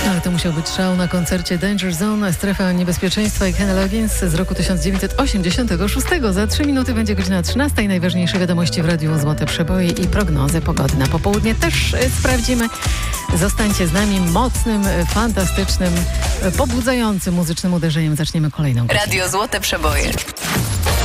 Ale to musiał być szał na koncercie Danger Zone, Strefa Niebezpieczeństwa i Kenny Loggins z roku 1986. Za 3 minuty będzie godzina 13. Najważniejsze wiadomości w Radiu Złote Przeboje i prognozy pogody na popołudnie też sprawdzimy. Zostańcie z nami. Mocnym, fantastycznym, pobudzającym muzycznym uderzeniem zaczniemy kolejną godzinę. Radio Złote Przeboje.